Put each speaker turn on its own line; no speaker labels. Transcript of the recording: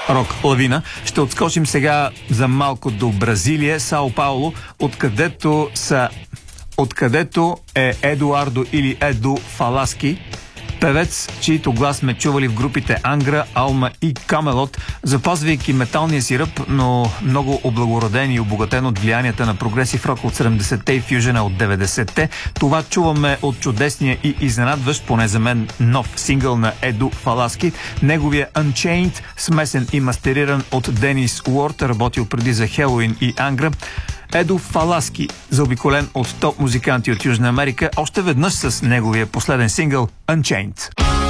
рок лавина. Ще отскочим сега за малко до Бразилия, Сао Пауло, откъдето е Едуардо или Еду Фаласки, певец, чието глас сме чували в групите Ангра, Алма и Камелот, запазвайки металния си ръб, но много облагороден и обогатен от влиянията на прогресив рок от 70-те и фюжена от 90-те. Това чуваме от чудесния и изненадващ, поне за мен, нов сингъл на Еду Фаласки. Неговия Unchained, смесен и мастериран от Денис Уорд, работил преди за Хелоуин и Ангра. Еду Фаласки, заобиколен от топ музиканти от Южна Америка, още веднъж с неговия последен сингъл Unchained.